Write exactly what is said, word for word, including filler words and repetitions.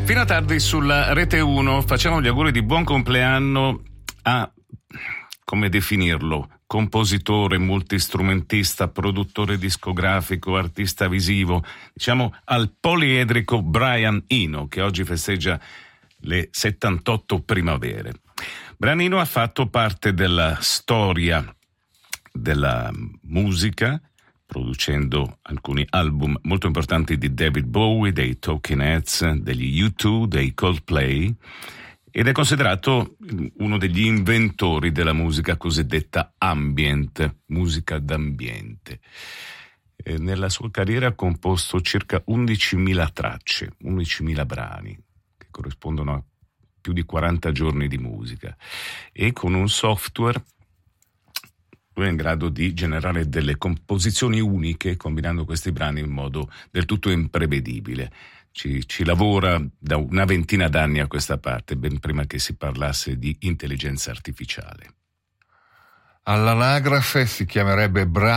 Fino a tardi sulla Rete uno facciamo gli auguri di buon compleanno a, come definirlo, compositore, multistrumentista, produttore discografico, artista visivo, diciamo al poliedrico Brian Eno, che oggi festeggia le settantotto primavere. Brian Eno ha fatto parte della storia della musica, producendo alcuni album molto importanti di David Bowie, dei Talking Heads, degli U due, dei Coldplay, ed è considerato uno degli inventori della musica cosiddetta ambient, musica d'ambiente. E nella sua carriera ha composto circa undicimila tracce, undicimila brani, che corrispondono a più di quaranta giorni di musica, e con un software è in grado di generare delle composizioni uniche, combinando questi brani in modo del tutto imprevedibile. Ci, ci lavora da una ventina d'anni a questa parte, ben prima che si parlasse di intelligenza artificiale. All'anagrafe si chiamerebbe Brian